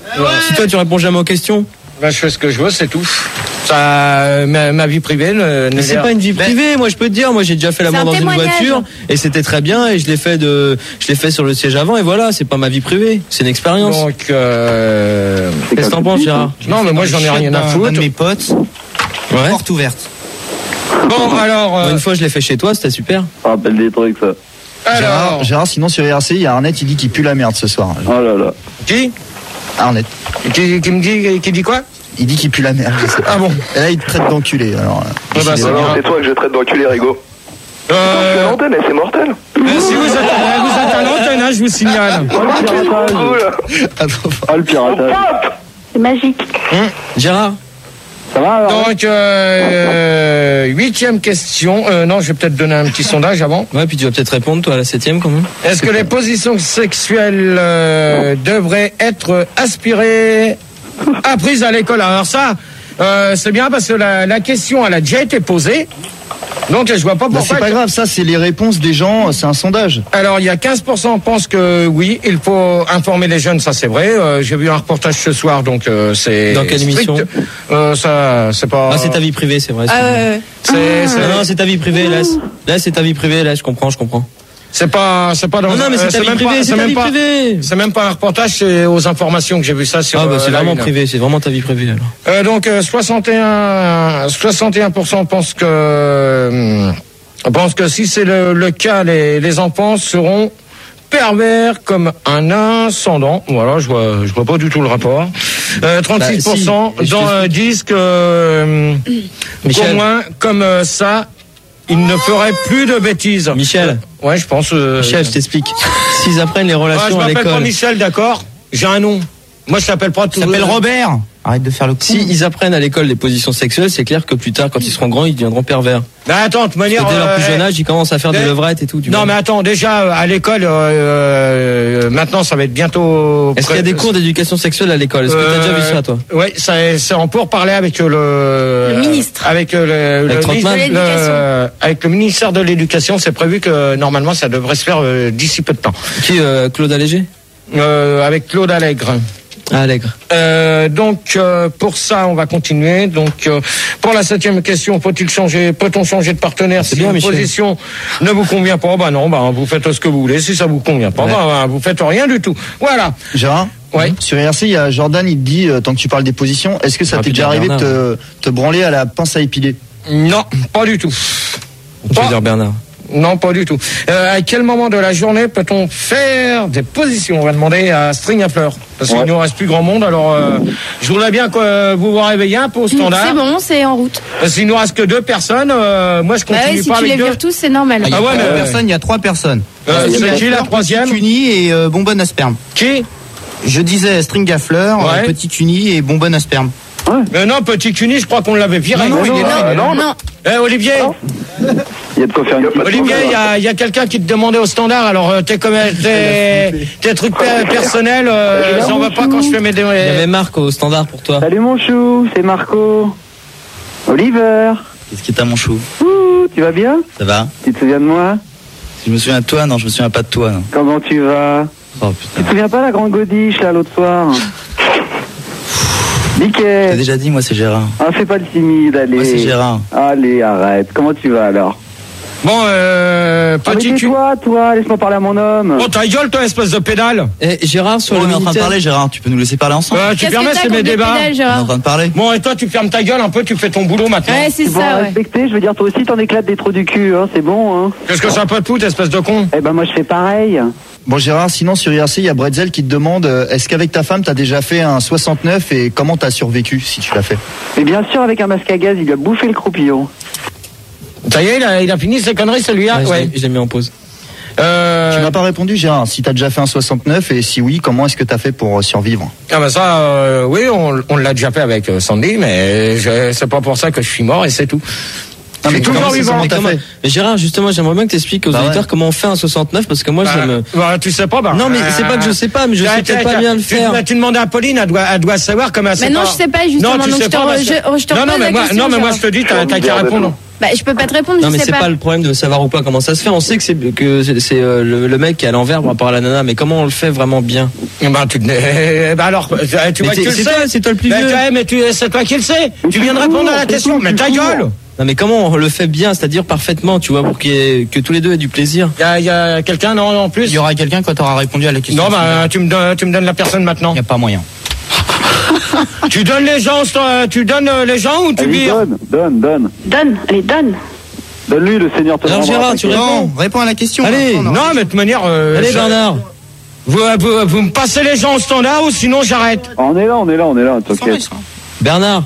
Si toi tu réponds jamais aux questions. Bah, je fais ce que je veux, c'est tout. Ça, euh, ma, ma vie privée ne. Mais c'est pas une vie privée, moi je peux te dire, moi j'ai déjà fait l'amour C'est un dans une témoignage. voiture et c'était très bien et je l'ai fait de, je l'ai fait sur le siège avant et voilà, c'est pas ma vie privée, c'est une expérience. Donc, euh... Qu'est-ce que t'en penses, Gérard? Non, mais moi j'en ai rien à Un foutre. de mes potes, Ouais. porte ouverte. Bon, alors. euh, Une fois je l'ai fait chez toi, c'était super. Ça rappelle des trucs ça. Alors. Gérard, Gérard, sinon sur I R C, il y a Arnett, il dit qu'il pue la merde ce soir. Oh là là. Qui Arnett, qui, qui me dit, qui dit quoi? il dit qu'il pue la merde. je sais pas. Ah bon? Et là, il te traite d'enculé. Alors, euh, Ah bah, décidément. c'est Non, bien. c'est toi que je traite d'enculé, Rigo. Je suis à Euh, l'antenne et c'est mortel. euh, si vous êtes, euh, vous êtes à l'antenne, hein, je vous signale. Oh, le piratage. Cool. Ah, le piratage. C'est magique. Gérard, Ça va alors? Donc, euh, huitième question. Euh, non, je vais peut-être donner un petit sondage avant. ouais, puis tu vas peut-être répondre toi à la septième quand même. Est-ce que les positions sexuelles euh, devraient être aspirées, apprises à l'école? Alors ça, euh, c'est bien parce que la, la question, elle a déjà été posée. Donc, je vois pas Bah, pourquoi. c'est pas grave, ça c'est les réponses des gens, c'est un sondage. Alors, il y a quinze pour cent pensent que oui, il faut informer les jeunes, ça c'est vrai. Euh, j'ai vu un reportage ce soir, donc euh, c'est... Dans quelle strict. émission euh, Ça, c'est pas... Ah, c'est ta vie privée, c'est vrai. Ah, ouais, ouais. C'est, c'est, Non, non, c'est ta vie privée, là. c'est- Là, c'est ta vie privée, là, je comprends, je comprends. c'est pas... C'est pas dans... Non, non, mais c'est euh, ta vie même privée, pas- c'est ta même vie pas- privée. C'est même pas un reportage, c'est aux informations que j'ai vu ça sur... Ah, bah, euh, c'est la vraiment une. privé, c'est vraiment ta vie privée, alors. Euh, donc euh, soixante et un, soixante et un pour cent pensent que euh, pensent que si c'est le, le cas, les, les enfants seront pervers comme un ascendant. Voilà, je vois, je vois pas du tout le rapport. Euh, trente-six pour cent Bah, si, dans, euh, disent que euh, Michel. au moins comme euh, ça, ils ne feraient plus de bêtises. Michel. Euh, ouais, je pense. Euh, Michel, je t'explique. S'ils apprennent les ah, je relations à m'appelle pas l'école. Michel, d'accord. J'ai un nom. Moi, je s'appelle pas tout. Il s'appelle Robert. Arrête de faire le coup. Si ils apprennent à l'école les positions sexuelles, c'est clair que plus tard, quand ils seront grands, ils deviendront pervers. Bah, attends, de toute Parce que manière. dès leur euh, plus jeune âge, ils commencent à faire des dès- levrettes et tout. tu Non, vois. mais attends, déjà, à l'école, euh, euh, maintenant, ça va être bientôt... Est-ce qu'il y a des cours d'éducation sexuelle à l'école? Est-ce que t'as déjà vu ça, toi? Oui, c'est en pour parler avec le... Le ministre. Avec euh, le, Avec le Trottmann. ministre- De l'éducation. le- avec le ministère de l'Éducation, c'est prévu que, normalement, ça devrait se faire euh, d'ici peu de temps. Qui, euh, Claude Allégé? Euh, avec Claude Allègre. Ah, Allègre. Euh, donc euh, pour ça, on va continuer. Donc euh, pour la septième question, faut-il changer, peut-on changer de partenaire si bien, une Michel. position ne vous convient pas? Bah non, bah vous faites ce que vous voulez. Si ça vous convient pas, Ouais. bah, bah, vous faites rien du tout. Voilà. Gérard, Ouais. Sur I R C, il y a Jordan, il te dit, euh, tant que tu parles des positions, est-ce que ça Ah, t'est putain, déjà arrivé de Bernard. te, te branler à la pince à épiler? Non, pas du tout. Tu veux dire Bernard? Non, pas du tout. Euh, à quel moment de la journée peut-on faire des positions? On va demander à String à Fleur. Parce qu'il Ouais. ne nous reste plus grand monde. Alors, euh, je voudrais bien que vous vous réveillez un peu au standard. C'est bon, c'est en route. Parce qu'il nous reste que deux personnes. Euh, moi, je Bah continue ouais, si pas tu les avec deux. vires tous, c'est normal. Ah, il y a Ah ouais, pas mais- deux personnes, il y a trois personnes. Euh, Il y a c'est qui la Fleur, troisième? Petit Cuny et euh, Bonbonne à sperme. Qui? Je disais String à fleurs, Ouais. euh, Petit Cuny et Bonbonne à sperme. Mais non, Petit Cuny, je crois qu'on l'avait viré. Non, non, il est là. Non, non. Eh, Olivier, Il y a de quoi faire une petite Olivier, il y a, il y a quelqu'un qui te demandait au standard. Alors, euh, tes, comme- tes, tes trucs per- personnels, euh, j'en veux pas quand je fais mes... Il y avait Marc au standard pour toi. Salut mon chou, c'est Marco. Oliver. Qu'est-ce qui est à mon chou? Ouh, tu vas bien? Ça va? Tu te souviens de moi? Je me souviens de toi? Non, je me souviens pas de toi. Non. Comment tu vas? Oh Tu putain. te souviens pas la grande godiche là l'autre soir? T'as Nickel. déjà dit, moi c'est Gérard. Ah, fais pas le timide, allez. Moi c'est Gérard. Allez, arrête. Comment tu vas alors? Bon, euh, Ah, mais Petit Cuny... tais-toi, toi, laisse-moi parler à mon homme. Oh, ta gueule, toi, espèce de pédale. Et Gérard, sur Oh, le on est en train de Minitel. parler, Gérard. Tu peux nous laisser parler ensemble? Euh, tu Qu'est-ce permets, que t'as c'est mes contre les débats. pédales, On est en Gérard? train de parler. Bon, et toi, tu fermes ta gueule un peu, tu fais ton boulot maintenant. Ouais, c'est Tu ça, pourras ouais. respecter, je veux dire, toi aussi t'en éclates des trous du cul, hein, c'est bon, hein. Qu'est-ce que ça peut te foutre, espèce de con? Eh ben moi je fais pareil. Bon Gérard, sinon sur I R C, il y a Bretzel qui te demande, euh, est-ce qu'avec ta femme, t'as déjà fait un soixante-neuf et comment t'as survécu si tu l'as fait? Mais bien sûr, avec un masque à gaz, il lui a bouffé le croupillon. Ça y est, il a, il a fini ses conneries, celui-là? Ouais, je Ouais. l'ai- je l'ai mis en pause. Euh... Tu m'as pas répondu Gérard, si t'as déjà fait un soixante-neuf et si oui, comment est-ce que t'as fait pour euh, survivre? Ah bah ça, euh, oui, on, on l'a déjà fait avec euh, Sandy, mais je- c'est pas pour ça que je suis mort et c'est tout. Non, mais Je suis comment toujours c'est- vivant. comment Mais, t'as comment- fait? mais Gérard, justement, j'aimerais bien que tu expliques aux Bah auditeurs ouais. comment on fait un soixante-neuf, parce que moi, Bah, je me... bah, tu sais pas, bah. Non, mais c'est pas que je sais pas, mais je sais Tiens, peut-être pas tiens, bien le tu- faire. Tu demandes à Pauline, elle doit, elle doit savoir comment elle Mais non, je sais pas, justement, Non, tu donc sais je te pas, re- parce que- je- je te non, non, repose mais la moi, question, non, mais moi, Gérard. je te dis, t'as t'as qu'à répondre. Bah, je peux pas te répondre, Non, je mais sais c'est pas. pas le problème de savoir ou pas comment ça se fait. On sait que c'est que c'est c'est, euh, le, le mec qui est à l'envers par rapport à la nana, mais comment on le fait vraiment bien? Bah, tu, eh, bah alors, tu Mais vois que t'es- tu le c'est sais. toi, c'est toi le plus Bah, vieux. tu- mais tu, c'est toi qui le sais. Tu viens de répondre à la question, mais ta gueule. Non, mais comment on le fait bien, c'est-à-dire parfaitement, tu vois, pour qu'il y ait- que tous les deux aient du plaisir. Il y a, il y a quelqu'un, non, en plus? Il y aura quelqu'un quand tu auras répondu à la question. Non, bah, tu me donnes, tu me donnes la personne maintenant. Il n'y a pas moyen. Tu donnes les gens, euh, tu donnes euh, les gens ou tu Allez, vires? donne, donne, donne. Donne, allez, donne. Donne-lui, le Seigneur te Alors rendra Gérard, ta tu quête. réponds. Non, réponds à la question. Allez, Après, on aura- Non, mais de toute manière, euh, Allez, je- Bernard. vous, vous, vous me passez les gens au standard ou sinon j'arrête. On est là, on est là, on est là, Ça va, t'inquiète. ça va. Bernard.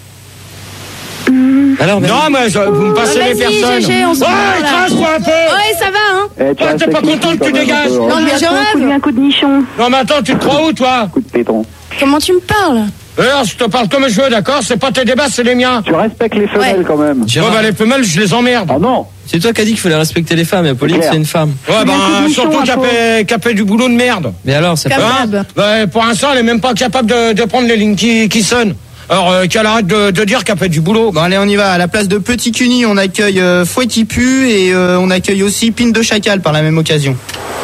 Alors, Bernard. Non, mais je- vous me passez Ah, les vas-y, personnes. G G, on se Ouais, parle, là. crache-toi un peu. Ouais, ça va, hein. Eh, tu Ouais, t'es respectes pas les content filles que tu quand même, dégages. un peu, hein. Non, mais Lui je a un coup de- rêve. un coup de nichon. Non, mais attends, tu te crois où, toi? Coup de péton. Comment tu me parles? Alors, je te parle comme je veux, d'accord? C'est pas tes débats, c'est les miens. Tu respectes les femelles Ouais. quand même. Bon, Gérard, bah, les femelles, je les emmerde. Ah non. c'est toi qui as dit qu'il fallait respecter les femmes, et Pauline, Claire. c'est une femme. Ouais, un coup de bah, nichon, surtout un qu'elle peu. fait, qu'elle fait du boulot de merde. Mais alors, c'est Comme pas... Hein d'hab. Bah, pour l'instant, elle est même pas capable de, de prendre les lignes qui, qui sonnent. Alors, euh, qu'elle arrête de, de dire qu'elle fait du boulot. Bon allez, on y va. À la place de Petit Cuny, on accueille euh, Fouet qui pue et euh, on accueille aussi Pine de Chacal par la même occasion.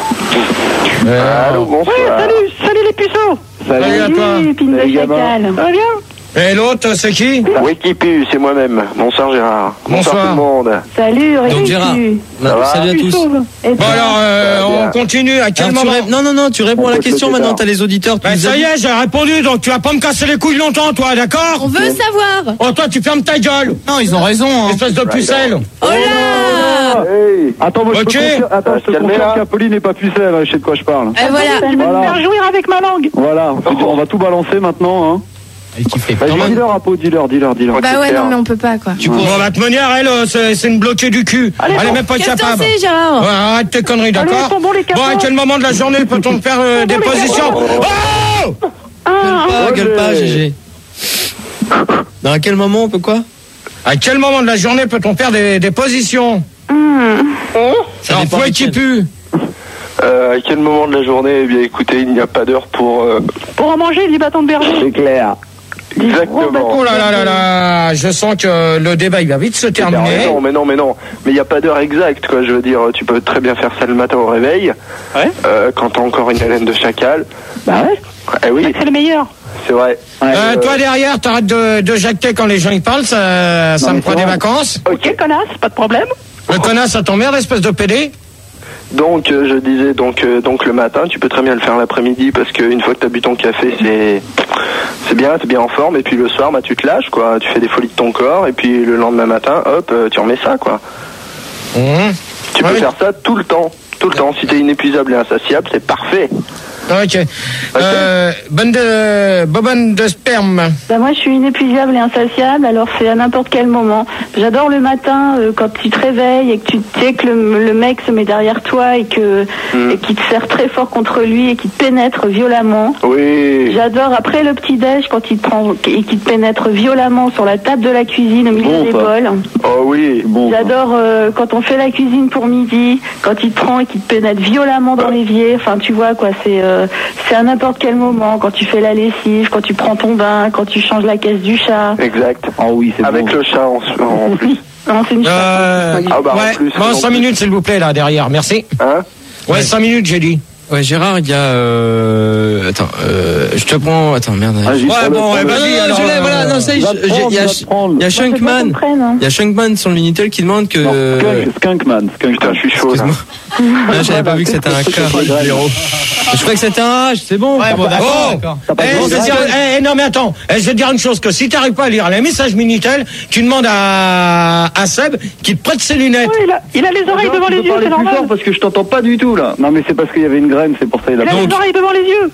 Allô, bonsoir. Salut, salut les puceaux. Salut à toi. Salut, pine de Salut, gamin. chacal. Ça va bien? Et l'autre, c'est qui? Oui, qui pue, c'est moi-même. Bonsoir Gérard. Bonsoir. tout le monde. Salut, Donc Rémi. Gérard, bah, va salut à tous. Et Bon, toi? alors, euh, Ça va on bien. continue. À quel Alors, tu moment? ré- Non, non, non, tu réponds à la Écoute, question le maintenant, départ. t'as les auditeurs. tu Bah, nous ça as y dit- est, j'ai répondu, donc tu vas pas me casser les couilles longtemps, toi, d'accord? On veut savoir. Oh, toi, tu fermes ta gueule, Non, ils ont raison. Hein. espèce de pucelle. Oh là! Hey. Attends, moi, je Ok. te confirme, attends, je te Calmez, confirme là. qu'Apolline n'est pas pucelle, hein, je sais de quoi je parle. Et voilà. Je vais me Voilà. faire jouir avec ma langue. Voilà, on, fait- on va tout balancer maintenant, hein. Elle kiffait. Vas-y, dis-leur, Apo, dis-leur, dis-leur, dis-leur. Bah ouais, non, mais on peut pas, quoi. Tu pourras la manière, elle, euh, c'est c'est une bloquée du cul. Allez, elle est bon. même pas Qu'est-ce que t'en capable. sais, Gérard? Ouais, arrête tes conneries, d'accord? Allez, sont bons, les Bon, capots. à quel moment de la journée peut-on faire euh, des bons, les positions? Oh! Ah, Gueule pas, gueule pas, Olé. G G. Dans quel moment on peut quoi? À quel moment de la journée peut-on faire des, des positions? Ça Alors, dépend fouet de qui quel- pue. Euh, à quel moment de la journée? Eh bien, écoutez, il n'y a pas d'heure pour... euh, pour en manger du bâton de berger. C'est clair. Exactement. Oh là là là là, je sens que le débat il va vite se Mais terminer. non, mais non, mais non. Mais il n'y a pas d'heure exacte, quoi. Je veux dire, tu peux très bien faire ça le matin au réveil. Ouais. Euh, quand t'as encore une haleine de chacal. Bah ouais. Eh oui, C'est le meilleur. c'est vrai. Euh, toi derrière, t'arrêtes de, de jacter quand les gens y parlent, ça, ça Non, me mais prend c'est des vrai. vacances. Ok, connasse, pas de problème. Le connasse, ça t'emmerde, espèce de pédé. Donc euh, je disais donc euh, donc le matin, tu peux très bien le faire l'après-midi parce qu'une fois que tu as bu ton café, c'est c'est bien, t'es bien en forme et puis le soir bah tu te lâches quoi, tu fais des folies de ton corps et puis le lendemain matin, hop, euh, tu remets ça quoi. Mmh. Tu ouais. peux faire ça tout le temps, tout le temps. Si t'es inépuisable et insatiable, c'est parfait. Ok. Euh, bonne de, bobonne de sperme. Bah moi je suis inépuisable et insatiable, alors c'est à n'importe quel moment. J'adore le matin euh, quand tu te réveilles et que tu sais que le, le mec se met derrière toi et que mm. et qu'il te serre très fort contre lui et qu'il te pénètre violemment. Oui. J'adore après le petit déj quand il te prend et qu'il te pénètre violemment sur la table de la cuisine au milieu bon, des ça. bols. Oh oui. Bon. J'adore euh, quand on fait la cuisine pour midi, quand il te prend et qu'il te pénètre violemment dans l'évier. Enfin tu vois quoi, c'est euh, c'est à n'importe quel moment, quand tu fais la lessive, quand tu prends ton bain, quand tu changes la caisse du chat. Exact. Oh oui, c'est avec bon. le chat en, en plus. Non, c'est une euh, chat. Ah bah ouais. en plus. Bon, cinq minutes s'il vous plaît là derrière, merci. Hein? Ouais, ouais. cinq minutes j'ai dit. Ouais, Gérard, il y a. Euh... Attends, euh... je te prends. Attends, merde. Ah, ouais, bon, ouais, vas-y, alors. Je l'ai, voilà, non, ça y est, il y a, il y a Shunkman. Il y a Shunkman sur le Minitel qui demande que. Non, Skunk, Skunkman. Skunk, putain, je suis chaud là. Ah, j'avais pas vu que c'était un cas. Je croyais que c'était un H, c'est bon. Ouais, bon, d'accord. Oh, eh, je veux dire, eh, non, mais attends, eh, je vais te dire une chose, que si t'arrives pas à lire les messages Minitel, tu demandes à, à Seb qu'il te prête ses lunettes. Ouais, il, a, il a les oreilles devant les yeux, c'est normal. Fort parce que je t'entends pas du tout là. Non, mais c'est parce qu'il y avait une graine, c'est pour ça. Il a, il a donc, les oreilles devant les yeux.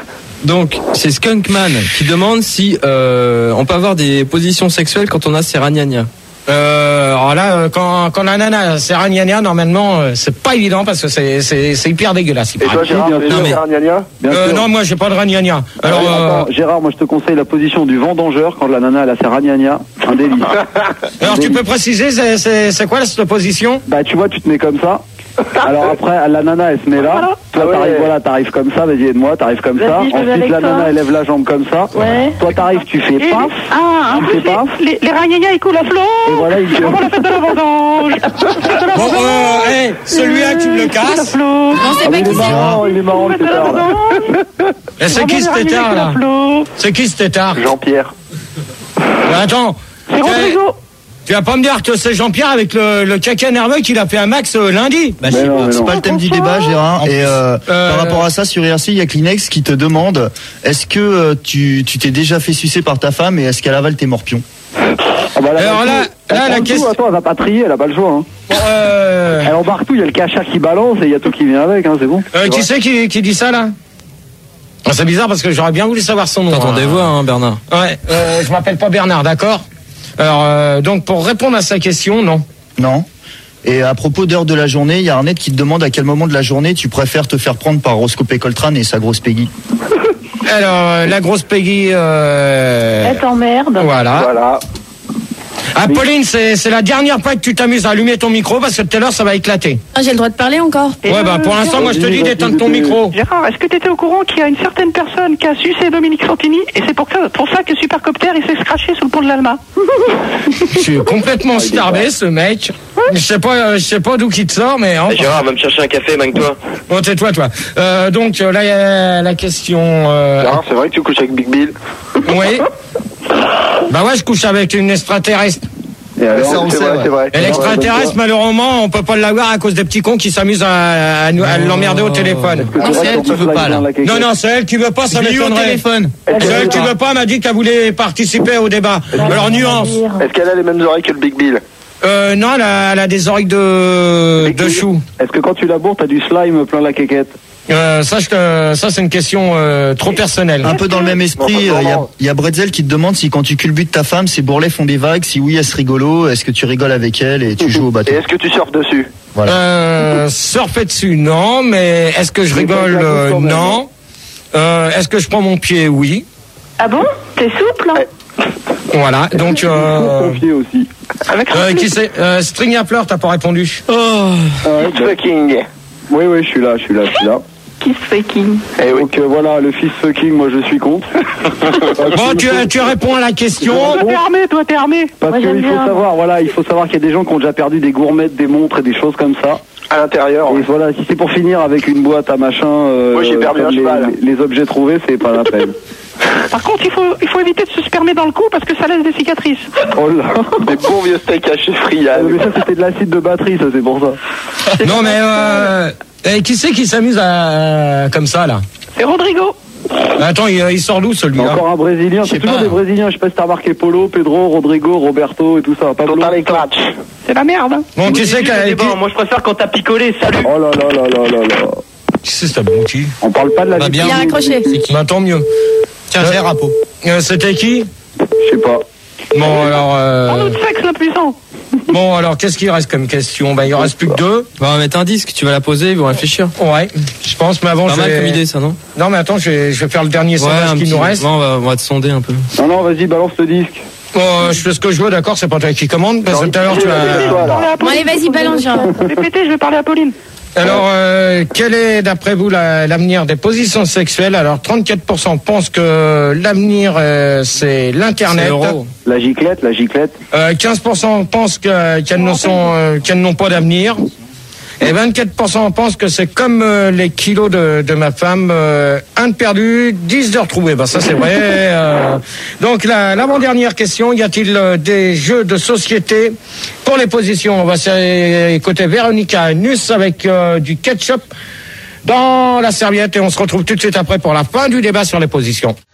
Donc, c'est Skunkman qui demande si euh, on peut avoir des positions sexuelles quand on a ses ragnagnas. Euh, alors là, quand, quand la nana c'est ragnagna, normalement, euh, c'est pas évident parce que c'est, c'est, c'est hyper dégueulasse. Et toi, Gérard, bien tu sûr, es ragnagna? euh, Non, moi, j'ai pas de ragnagna. Alors, ah, euh... attends, Gérard, moi, je te conseille la position du vendangeur quand la nana, elle a sa ragnagna. Un délice. Alors, tu peux préciser, c'est, c'est, c'est quoi cette position? Bah, tu vois, tu te mets comme ça. Alors après, la nana, elle se met là. Toi, ah t'arrives, ouais. voilà, t'arrives comme ça. Vas-y, aide-moi. T'arrives comme ça. Ensuite, la nana, elle lève la jambe comme ça. Ouais. Toi, t'arrives, tu fais paf. Ah, en plus, les, les, les ragnagnas, ils coulent à flot. Et voilà, il fait. Comment la fête de la vendange? Bon, euh, hey, celui-là, tu me le casses. Non, c'est pas il qui est c'est. marrant, il est marrant, le tétard, là. Et c'est qui ce tétard, là? C'est qui ce tétard? Jean-Pierre. Mais attends. C'est Rodrigo. Tu vas pas me dire que c'est Jean-Pierre avec le, le caca nerveux qu'il a fait un max euh, lundi? Bah, c'est, non, c'est non. pas le thème du débat, Gérard. Et euh, euh, par rapport à ça, sur I R C, il y a Kleenex qui te demande est-ce que euh, tu, tu t'es déjà fait sucer par ta femme et est-ce qu'elle avale tes morpions? Ah bah là, Alors là, tout, là, la question. Attends, elle va pas trier, elle a pas le choix. Hein. Bon, euh... Elle embarque tout, il y a le cachat qui balance et il y a tout qui vient avec, hein, c'est bon. Euh, qui c'est qui, qui dit ça là? Ah, c'est bizarre parce que j'aurais bien voulu savoir son nom. T'entends des voix, hein, Bernard? Ouais, euh, je m'appelle pas Bernard, d'accord? Alors, euh, donc pour répondre à sa question, non. Non. Et à propos d'heure de la journée, il y a Arnett qui te demande à quel moment de la journée tu préfères te faire prendre par Roscoe Coltrane et sa grosse Peggy. Alors, euh, la grosse Peggy... Euh... Elle t'emmerde. Voilà. Voilà. Ah, Pauline, c'est, c'est la dernière fois que tu t'amuses à allumer ton micro parce que tout à l'heure, ça va éclater. Ah, j'ai le droit de parler encore. Ouais, bah pour l'instant, moi, je te dis d'éteindre ton micro. Gérard, est-ce que tu étais au courant qu'il y a une certaine personne qui a sucé Dominique Santini et c'est pour ça, pour ça que Supercopter il s'est scratché sous le pont de l'Alma? Je suis complètement starbé, ce mec. Je sais pas, euh, je sais pas d'où qui te sort, mais... Enfin... Gérard, va me chercher un café, manque-toi. Bon, tais-toi, toi. Euh, donc, euh, là, il y a la question... Euh... Gérard, c'est vrai que tu couches avec Big Bill? Oui. Bah ouais, je couche avec une extraterrestre. Et alors, ça, on c'est sait, vrai, ouais. C'est vrai. Et l'extraterrestre, malheureusement, on peut pas l'avoir à cause des petits cons qui s'amusent à, à, nous, à l'emmerder au téléphone. Non, c'est elle qui veut pas, là. Non, non, c'est elle qui veut pas, ça Je l'ai eu au m'étonnerait. téléphone. C'est elle qui veut pas, elle m'a dit qu'elle voulait participer au débat. Alors, nuance. Est-ce qu'elle a les mêmes oreilles que le Big Bill? Euh, non, elle a, elle a des oreilles de, de chou. Est-ce que quand tu la bourres, t'as du slime plein la quéquette? Euh, ça, je te, ça, c'est une question euh, trop personnelle. Un peu dans le même esprit, il euh, y, y a Bretzel qui te demande si quand tu culbutes ta femme, ses bourrelets font des vagues, si oui, est-ce rigolo, est-ce que tu rigoles avec elle et tu joues au bateau? Et est-ce que tu surfes dessus? Voilà. Euh, surfer dessus, non, mais est-ce que je rigole? euh, Non. Euh, est-ce que je prends mon pied? Oui. Ah bon? T'es souple, hein? Voilà, donc... Euh, Ton pied aussi. euh, qui c'est euh, String à fleur, t'as pas répondu. Oh. Fucking. Oui, oui, je suis là, je suis là, je suis là. Kiss fucking. Eh oui. Donc euh, voilà, le fils fucking, moi je suis contre. Bon, tu, tu réponds à la question. Toi, t'es armé, toi, t'es armé. Parce qu'il faut bien. savoir, voilà, il faut savoir qu'il y a des gens qui ont déjà perdu des gourmettes, des montres et des choses comme ça. À l'intérieur. Et Ouais. voilà, si c'est pour finir avec une boîte à machin, euh, Moi, j'ai perdu comme un les, cheval. les objets trouvés, c'est pas la peine. Par contre, il faut, il faut éviter de se spermer dans le cou parce que ça laisse des cicatrices. Oh là, des bons vieux steaks hachés friables. Mais ça, c'était de l'acide de batterie, ça, c'est pour ça. Non, mais euh, eh, qui c'est qui s'amuse à, comme ça, là? C'est Rodrigo. Attends, il, il sort d'où celui-là? Encore un Brésilien, c'est toujours des Brésiliens. Je sais pas si t'as remarqué Polo, Pedro, Rodrigo, Roberto et tout ça. Pablo. C'est la merde. Hein. Bon, qui c'est qui a... Bon, moi je préfère quand t'as picolé, salut. Oh là là là là là là. Qui c'est cet abruti? On parle pas de la bah, vie. bien. Il a raccroché. Bah, tant mieux. Tiens, j'ai un rapport. Euh, C'était qui? Je sais pas. Bon, alors... Euh... Parle de sexe l'impuissant. Bon, alors, qu'est-ce qu'il reste comme question? Ben, il en reste plus que deux. Bah, on va mettre un disque, tu vas la poser, ils vont réfléchir. Ouais, je pense, mais avant, Pas je mal vais... comme idée, ça, non? Non, mais attends, je vais, je vais faire le dernier Ouais, sondage un qui petit... nous reste. Non, on va, on va te sonder un peu. Non, non, vas-y, balance le disque. Bon, euh, je fais ce que je veux, d'accord? C'est pas toi qui commande, parce que tout à l'heure, tu as... Bon, allez, vas-y, balance, Gérard. Répétez, je vais parler à Pauline. Alors, euh, quel est, d'après vous, la- l'avenir des positions sexuelles? Alors, trente-quatre pour cent pensent que l'avenir, euh, c'est l'Internet. C'est l'euro. La giclette, la giclette. Euh, quinze pour cent pensent que, qu'elles, ne sont, euh, qu'elles n'ont pas d'avenir. Et vingt-quatre pour cent pensent que c'est comme euh, les kilos de, de ma femme, euh, un de perdu, dix de retrouvé. Ben ça c'est vrai. Euh, donc la, l'avant-dernière question, y a-t-il euh, des jeux de société pour les positions? On va écouter Véronica Nuss avec euh, du ketchup dans la serviette et on se retrouve tout de suite après pour la fin du débat sur les positions.